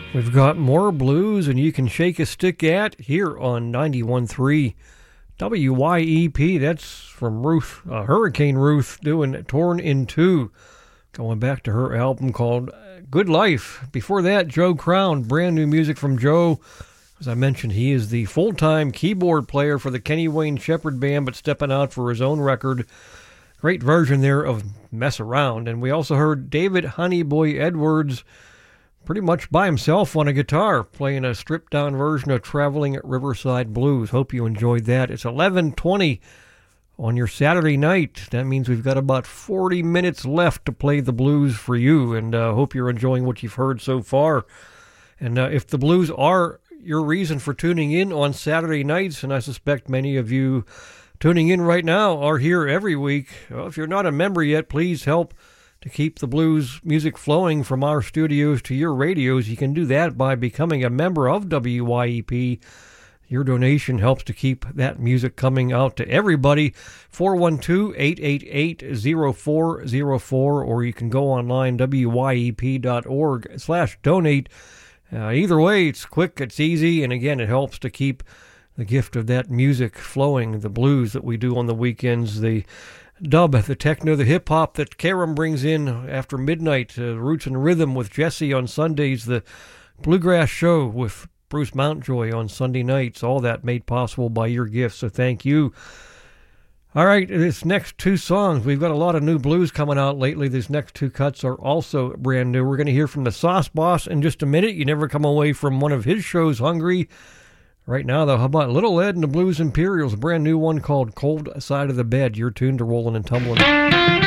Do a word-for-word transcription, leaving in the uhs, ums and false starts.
We've got more blues and you can shake a stick at here on ninety-one point three W Y E P. That's from Ruth, uh, Hurricane Ruth, doing Torn in Two, going back to her album called Good Life. Before that, Joe Crown, brand new music from Joe. As I mentioned, he is the full-time keyboard player for the Kenny Wayne Shepherd Band, but stepping out for his own record. Great version there of Mess Around. And we also heard David Honeyboy Edwards, pretty much by himself on a guitar, playing a stripped-down version of Traveling at Riverside Blues. Hope you enjoyed that. It's eleven twenty on your Saturday night. That means we've got about forty minutes left to play the blues for you, and uh, hope you're enjoying what you've heard so far. And uh, if the blues are your reason for tuning in on Saturday nights, and I suspect many of you tuning in right now are here every week, well, if you're not a member yet, please help to keep the blues music flowing from our studios to your radios. You can do that by becoming a member of W Y E P. Your donation helps to keep that music coming out to everybody. four one two, eight eight eight, zero four zero four, or you can go online, W Y E P dot org slash donate. Uh, either way, it's quick, it's easy, and again, it helps to keep the gift of that music flowing, the blues that we do on the weekends, the dub, the techno, the hip-hop that Karam brings in after midnight, uh, Roots and Rhythm with Jesse on Sundays, the Bluegrass Show with Bruce Mountjoy on Sunday nights, all that made possible by your gifts, so thank you. All right, this next two songs, we've got a lot of new blues coming out lately. These next two cuts are also brand new. We're going to hear from the Sauce Boss in just a minute. You never come away from one of his shows hungry. Right now, though, how about Little Ed and the Blues Imperials, a brand new one called Cold Side of the Bed. You're tuned to Rollin' and Tumblin'.